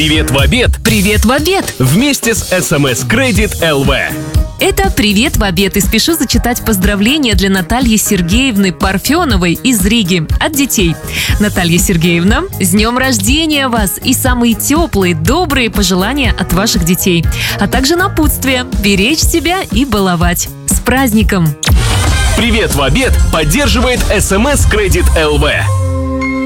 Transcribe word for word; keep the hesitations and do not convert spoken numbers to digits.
Привет в обед! Привет в обед! Вместе с эс эм эс Credit эл ви. Это «Привет в обед» и спешу зачитать поздравления для Натальи Сергеевны Парфеновой из Риги от детей. Наталья Сергеевна, с днем рождения вас и самые теплые, добрые пожелания от ваших детей. А также напутствие – беречь себя и баловать. С праздником! Привет в обед поддерживает эс эм эс Credit эл ви.